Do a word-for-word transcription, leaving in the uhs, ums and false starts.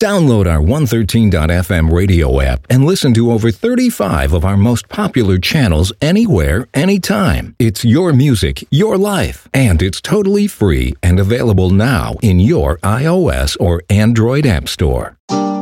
Download our one thirteen dot f m radio app and listen to over thirty-five of our most popular channels anywhere, anytime. It's your music, your life, and it's totally free and available now in your iOS or Android app store.